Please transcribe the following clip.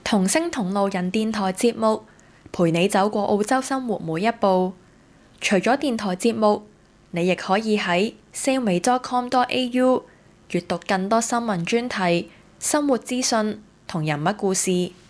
同聲同路人電台節目，陪你走過澳洲生活每一步。除咗電台節目，你亦可以喺 sailme.com.au 閱讀更多新聞專題、生活資訊同人物故事。